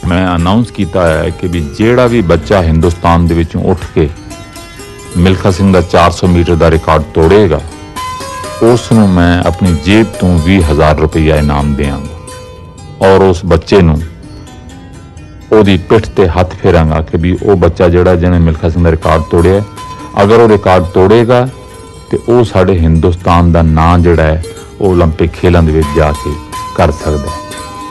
मैं अनाउंस किया है कि भी ਜਿਹੜਾ भी बच्चा हिंदुस्तान ਦੇ ਵਿੱਚੋਂ ਉੱਠ ਕੇ ਮਿਲਖਾ ਸਿੰਘ ਦਾ 400 मीटर ਦਾ ਰਿਕਾਰਡ ਤੋੜੇਗਾ ਉਸ ਨੂੰ ਮੈਂ ਆਪਣੀ ਜੇਬ ਤੋਂ 20,000 ਰੁਪਇਆ ਇਨਾਮ ਦੇਵਾਂਗਾ ਔਰ ਉਸ ਬੱਚੇ ਨੂੰ ਉਹਦੀ ਪਿੱਠ ਤੇ ਹੱਥ ਫੇਰਾਂਗਾ ਕਿ ਵੀ ਉਹ ਬੱਚਾ ਜਿਹੜਾ ਜਿਹਨੇ ਮਿਲਖਾ ਸਿੰਘ ਦਾ ਰਿਕਾਰਡ ਤੋੜਿਆ ਅਗਰ ਉਹ ਰਿਕਾਰਡ ਤੋੜੇਗਾ ਤੇ ਉਹ ਸਾਡੇ ਹਿੰਦੁਸਤਾਨ ਦਾ ਨਾਂ ਜਿਹੜਾ ਹੈ ਉਹ 올림픽 ਖੇਲਾਂ ਦੇ ਵਿੱਚ ਜਾ ਕੇ ਕਰ ਸਕਦਾ ਹੈ।